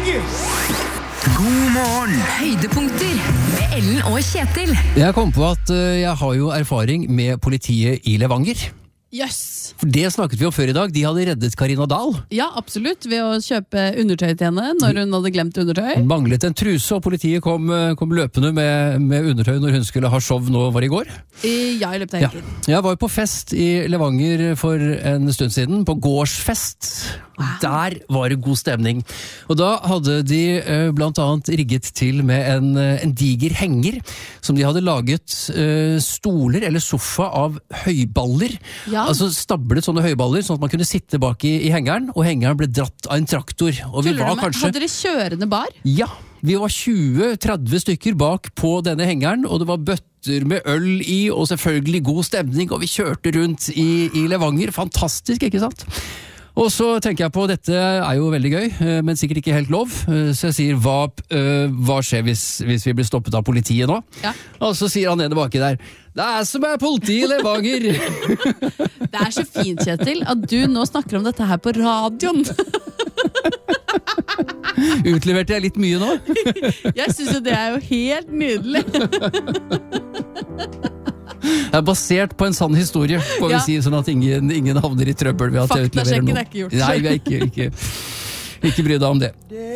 Norge! God morgen! Høydepunkter med Ellen og Kjetil. Jeg kom på at jeg har jo erfaring med politiet i Levanger. Yes. For det snakket vi om før i dag. De hadde reddet Karina Dahl. Ja, absolutt. Ved å kjøpe undertøy til henne når hun hadde glemt undertøy. Hun manglet en truse, og politiet kom løpende med undertøy når hun skulle ha show nå var i går. Ja, i løpet av helgen. Jeg var jo på fest i Levanger for en stund siden, på gårdsfest. Der var det god stemning. Og da hadde de blant annet rigget til med en diger henger, som de hadde laget stoler eller sofa av høyballer. Ja. Altså stablet sånne høyballer, sånn at man kunne sitte bak i hengeren, og hengeren ble dratt av en traktor. Og vi var kanskje... Hadde dere kjørende bar? Ja, vi var 20-30 stykker bak på denne hengeren, og det var bøtter med øl i, og selvfølgelig god stemning, og vi kjørte rundt i Levanger. Fantastisk, ikke sant? Og så tenker jeg på, dette er jo veldig gøy, men sikkert ikke helt lov, så jeg sier, hva skjer hvis vi blir stoppet av politiet nå? Ja. Og så sier han nede baki der, det er som er politi i Levanger! Det er så fint, Kjetil, at du nå snakker om dette her på radioen. Utleverte jeg litt mye nå? Jeg synes jo det er jo helt nydelig. Det er basert på en sann historie, får vi si, sånn at ingen havner i trøbbel ved at jeg utleverer noe. Faktasjekken er ikke gjort. Nei, vi er ikke bry deg om det.